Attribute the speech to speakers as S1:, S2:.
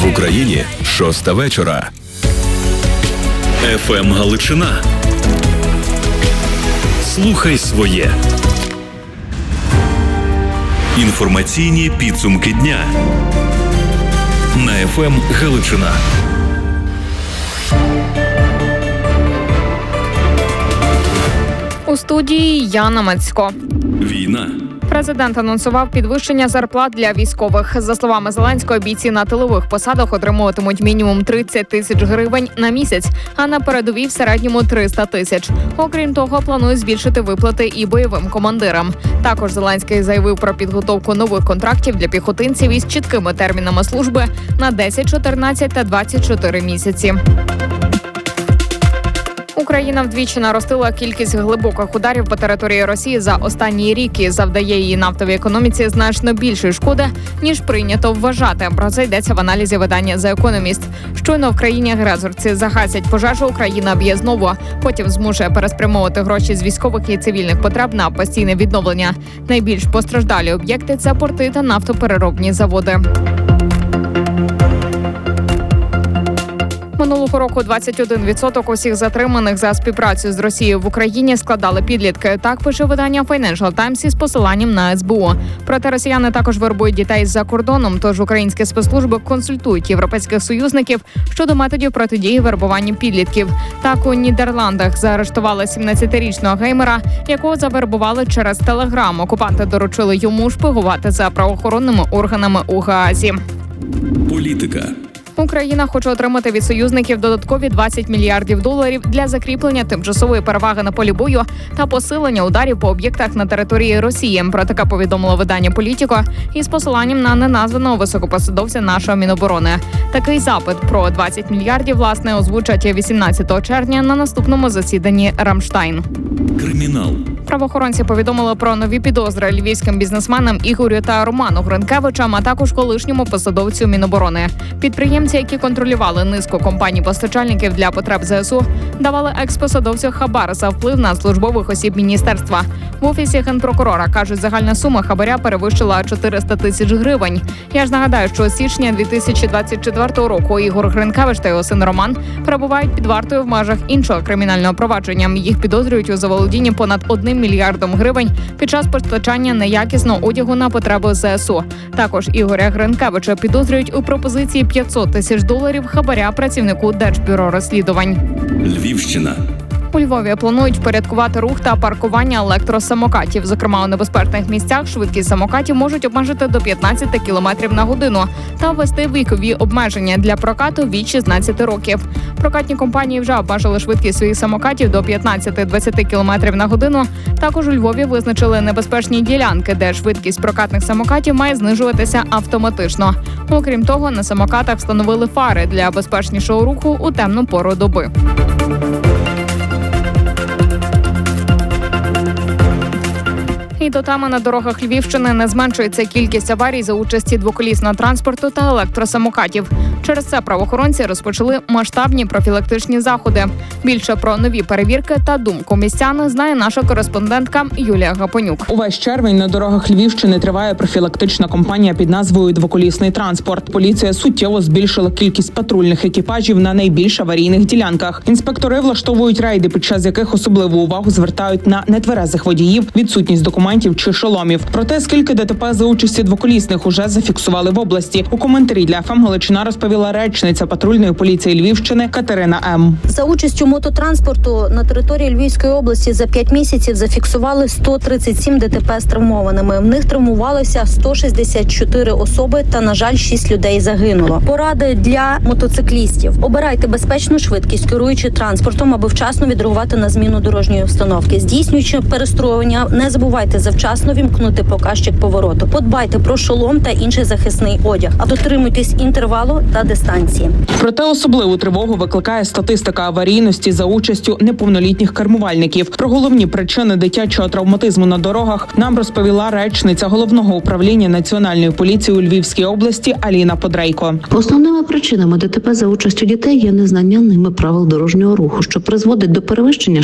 S1: В Україні 6 вечора. ФМ Галичина. Слухай своє. Інформаційні підсумки дня на ФМ Галичина.
S2: У студії Яна Мацько.
S1: Війна.
S2: Президент анонсував підвищення зарплат для військових. За словами Зеленського, бійці на тилових посадах отримуватимуть мінімум 30 тисяч гривень на місяць, а на передовій в середньому 300 тисяч. Окрім того, планують збільшити виплати і бойовим командирам. Також Зеленський заявив про підготовку нових контрактів для піхотинців із чіткими термінами служби на 10, 14 та 24 місяці. Україна вдвічі наростила кількість глибоких ударів по території Росії за останній рік і завдає її нафтовій економіці значно більшої шкоди, ніж прийнято вважати. Про це йдеться в аналізі видання The Economist. Щойно в країні-агресорці загасять пожежу, Україна б'є знову. Потім змушує переспрямовувати гроші з військових і цивільних потреб на постійне відновлення. Найбільш постраждалі об'єкти – це порти та нафтопереробні заводи. Минулого року 21% усіх затриманих за співпрацю з Росією в Україні складали підлітки. Так пише видання Financial Times із посиланням на СБУ. Проте росіяни також вербують дітей з-за кордоном, тож українські спецслужби консультують європейських союзників щодо методів протидії вербуванню підлітків. Так у Нідерландах заарештували 17-річного геймера, якого завербували через Телеграм. Окупанти доручили йому шпигувати за правоохоронними органами у Гаазі.
S1: Політика.
S2: Україна хоче отримати від союзників додаткові $20 мільярдів для закріплення тимчасової переваги на полі бою та посилення ударів по об'єктах на території Росії. Про таке повідомило видання «Політико» із посиланням на неназваного високопосадовця нашого Міноборони. Такий запит про 20 мільярдів, власне, озвучать 18 червня на наступному засіданні Рамштайн.
S1: Кримінал.
S2: Правоохоронці повідомили про нові підозри львівським бізнесменам Ігорю та Роману Гринкевичам, а також колишньому посадовцю Міноборони. Підприємці, які контролювали низку компаній-постачальників для потреб ЗСУ, давали екс-посадовцю хабар за вплив на службових осіб міністерства. В офісі генпрокурора кажуть, загальна сума хабаря перевищила 400 тисяч гривень. Я ж нагадаю, що з січня 2024 року Ігор Гринкевич та його син Роман перебувають під вартою в межах іншого кримінального провадження. Їх підозрюють у заволодінні понад 1 мільярдом гривень під час постачання неякісного одягу на потреби ЗСУ. Також Ігоря Гринкевича підозрюють у пропозиції $500 тисяч хабаря працівнику Держбюро розслідувань.
S1: Львівщина.
S2: У Львові планують впорядкувати рух та паркування електросамокатів. Зокрема, у небезпечних місцях швидкість самокатів можуть обмежити до 15 км на годину та ввести вікові обмеження для прокату від 16 років. Прокатні компанії вже обмежили швидкість своїх самокатів до 15-20 км на годину. Також у Львові визначили небезпечні ділянки, де швидкість прокатних самокатів має знижуватися автоматично. Окрім того, на самокатах встановили фари для безпечнішого руху у темну пору доби. І до теми на дорогах Львівщини не зменшується кількість аварій за участі двоколісного транспорту та електросамокатів. Через це правоохоронці розпочали масштабні профілактичні заходи. Більше про нові перевірки та думку містян знає наша кореспондентка Юлія Гапонюк.
S3: Увесь червень на дорогах Львівщини триває профілактична кампанія під назвою «Двоколісний транспорт». Поліція суттєво збільшила кількість патрульних екіпажів на найбільш аварійних ділянках. Інспектори влаштовують рейди, під час яких особливу увагу звертають на нетверезих водіїв, відсутність документів чи шоломів. Проте, скільки ДТП за участі двоколісних уже зафіксували в області. У коментарі для ФМ Галичина розповіла речниця патрульної поліції Львівщини Катерина М.
S4: За участю мототранспорту на території Львівської області за 5 місяців зафіксували 137 ДТП з травмованими. В них травмувалося 164 особи та, на жаль, 6 людей загинуло. Поради для мотоциклістів. Обирайте безпечну швидкість, керуючи транспортом, аби вчасно відреагувати на зміну дорожньої обстановки. Здійснюючи перестроювання, не забувайте завчасно вімкнути показчик повороту. Подбайте про шолом та інший захисний одяг, а дотримуйтесь інтервалу та дистанції.
S3: Проте особливу тривогу викликає статистика аварійності за участю неповнолітніх кермувальників. Про головні причини дитячого травматизму на дорогах нам розповіла речниця Головного управління Національної поліції у Львівській області Аліна Подрейко.
S5: Основними причинами ДТП за участю дітей є незнання ними правил дорожнього руху, що призводить до перевищення